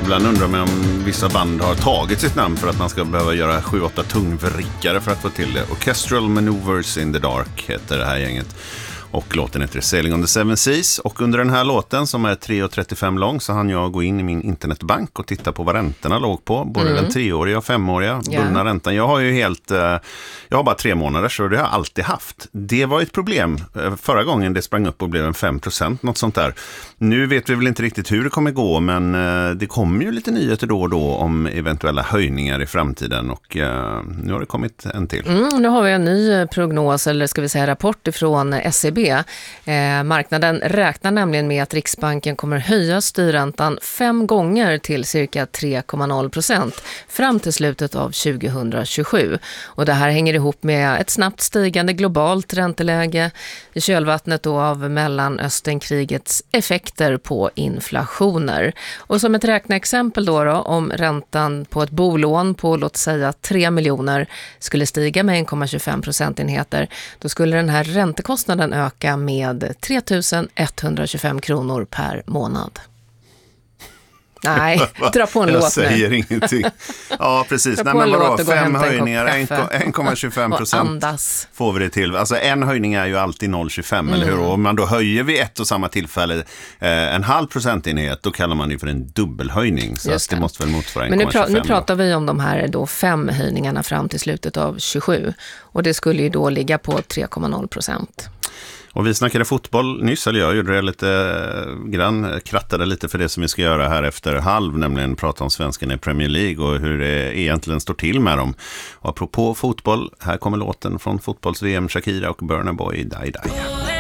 Ibland undrar man om vissa band har tagit sitt namn för att man ska behöva göra 7-8 tungvrickare för att få till det. Orchestral Maneuvers in the Dark heter det här gänget. Och låten heter Sailing on the Seven Seas. Och under den här låten som är 3,35 lång så hann jag gå in i min internetbank och titta på vad räntorna låg på. Både den 3-åriga och 5-åriga bullna räntan. Jag har ju jag har bara 3 månader så det har jag alltid haft. Det var ett problem förra gången det sprang upp och blev en 5%, något sånt där. Nu vet vi väl inte riktigt hur det kommer gå, men det kommer ju lite nyheter då och då om eventuella höjningar i framtiden och nu har det kommit en till. Nu har vi en ny prognos, eller ska vi säga rapport ifrån SEB. Marknaden räknar nämligen med att Riksbanken kommer höja styrräntan 5 gånger till cirka 3,0% fram till slutet av 2027. Och det här hänger ihop med ett snabbt stigande globalt ränteläge i kölvattnet då av Mellanösternkrigets effekter på inflationer. Och som ett räkneexempel då om räntan på ett bolån på låt säga 3 miljoner skulle stiga med 1,25 procentenheter, då skulle den här räntekostnaden öka med 3 125 kronor per månad. Nej, dra på en låt nu. Jag säger ingenting. Ja, precis. Nej, men vadå, 5 höjningar, 1,25% får vi det till. Alltså en höjning är ju alltid 0,25, eller hur? Och om man då höjer vid ett och samma tillfälle en halv procentenhet, då kallar man det för en dubbelhöjning. Så att det måste väl motsvara 1,25. Men nu pratar vi om de här då 5 höjningarna fram till slutet av 27. Och det skulle ju då ligga på 3,0%. Och vi snackade fotboll nyss, eller jag gjorde det lite grann, krattade lite för det som vi ska göra här efter halv, nämligen prata om svenskarna i Premier League och hur det egentligen står till med dem. Och apropå fotboll, här kommer låten från fotbolls-VM, Shakira och Burna Boy, Die Die.